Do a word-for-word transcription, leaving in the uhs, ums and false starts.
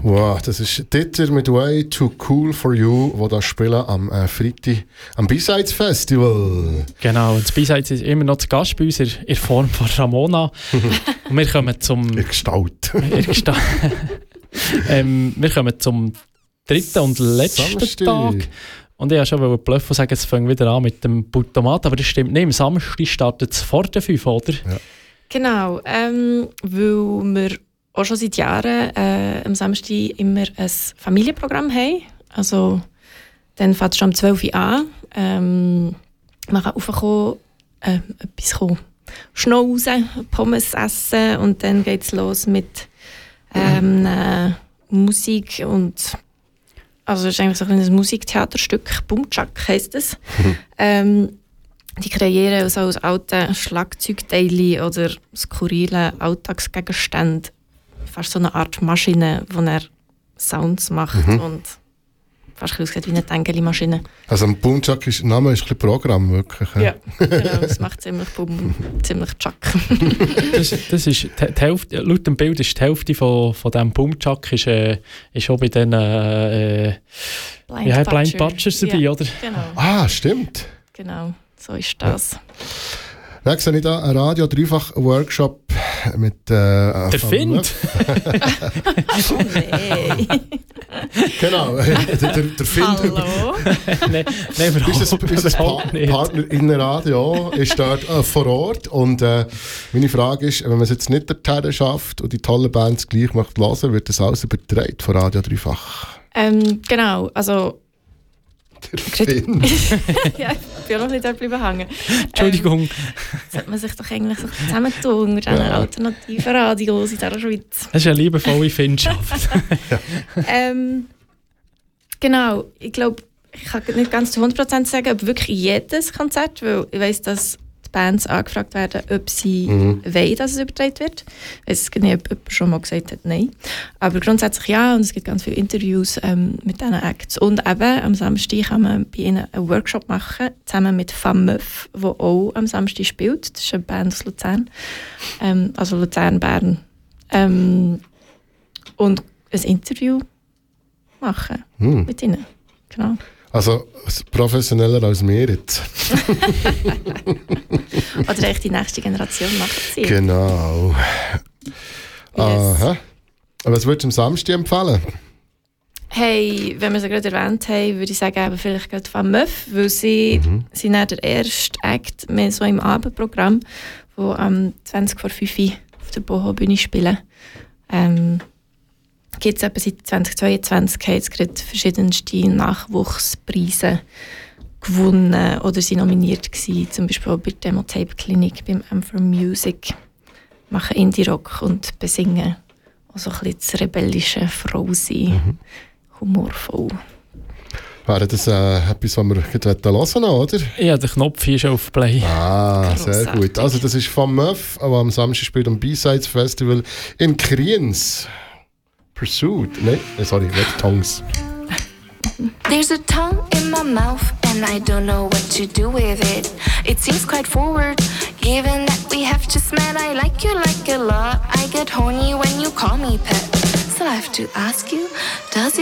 Wow, das ist Dieter mit «Way Too Cool For You», wo da spielen am äh, Freitag am B-Sides Festival. Genau, und das B-Sides ist immer noch zu Gast bei uns in, in Form von Ramona. Und wir kommen zum... In Gestalt. In Gestalt. ähm, wir kommen zum dritten und letzten Samstag. Tag. Und ich wollte schon bluffen und sagen, es fängt wieder an mit dem Butomat, aber das stimmt nicht. Am Samstag startet es vor der fünf, oder? Ja. Genau, ähm, weil wir auch schon seit Jahren äh, am Samstag immer ein Familienprogramm haben. Also, dann fängt es schon um zwölf Uhr an. Ähm, man kann raufkommen, äh, etwas kommen, schnauzen, Pommes essen und dann geht es los mit ähm, äh, Musik und also es ist eigentlich so ein Musiktheaterstück, Bumchak heisst es. ähm, Die kreieren also aus alten Schlagzeugteilen oder skurrilen Alltagsgegenständen fast so eine Art Maschine, wo er Sounds macht mhm. und fast aussieht wie eine Tengeli-Maschine. Also ein Bumchak ist, der Name ist ein bisschen Programm, wirklich. Ja, genau, es macht ziemlich Bum, ziemlich Chak. das, das ist die, die Hälfte, laut dem Bild ist die Hälfte von, von diesem Bumchak ist, äh, ist auch bei den äh, Blind, ja, Butcher. Blind Butchers dabei, ja, oder? Genau. Ah, stimmt. Genau, so ist das. Ja. Da sehe ich da einen Radio-Dreifach-Workshop mit... Äh, der Find? Oh nein. Genau, der, der, der Find. Hallo? Nein, nein, Unser, unser pa- Partner in der Radio ist dort äh, vor Ort. Und äh, meine Frage ist, wenn man es jetzt nicht dorthin schafft und die tollen Bands gleich macht hören, wird das alles übertragen von Radio Dreifach? Ähm, genau, also... Der Find. Ja, ich bin auch noch nicht dort bleiben hängen. Entschuldigung. Ähm, sollte man sich doch eigentlich so zusammentun mit diesen ja. alternativen Radios in dieser Schweiz. Das ist eine liebevolle Findschaft. Ja. ähm, genau, ich glaube, ich kann nicht ganz zu hundert Prozent sagen, ob wirklich jedes Konzert, weil ich weiss, dass die Bands angefragt werden, ob sie mhm. wollen, dass es übertragen wird. Ich weiss nicht, ob jemand schon mal gesagt hat, nein. Aber grundsätzlich ja, und es gibt ganz viele Interviews ähm, mit diesen Acts. Und eben, am Samstag kann man bei ihnen einen Workshop machen, zusammen mit Fameuf, die auch am Samstag spielt. Das ist eine Band aus Luzern. Ähm, also Luzern, Bern. Ähm, und ein Interview machen mhm. mit ihnen. Genau. Also professioneller als wir jetzt. Oder echt die nächste Generation macht sie. Genau. Yes. Aha. Aber was würdest du am Samstag empfehlen? Hey, wenn wir sie gerade erwähnt haben, würde ich sagen, eben vielleicht gerade Fameuf, weil sie mhm. sind dann der erste Act mehr so im Abendprogramm, wo am zwanzig vor fünf auf der Boho-Bühne spielen. Ähm, gibt es etwa seit zwanzig zweiundzwanzig haben jetzt gerade verschiedenste Nachwuchspreise gewonnen oder sind nominiert gewesen, zum Beispiel auch bei der Demo-Tape-Klinik beim M for Music. Machen Indie-Rock und besingen auch so ein bisschen das rebellische Frausein, mhm. humorvoll. Wäre das äh, etwas, was wir gerade hören, oder? Ja, der Knopf hier ist schon auf Play. Ah, sehr gut. Also das ist Fameuf, aber am Samstag spielt am B-Sides Festival in Kriens. Pursuit. Nein, sorry, red tongues. There's a tongue in my mouth and I don't know what to do with it. It seems quite forward, given that we have just met. I like you like a lot. I get horny when you call me pet. So I have to ask you, does it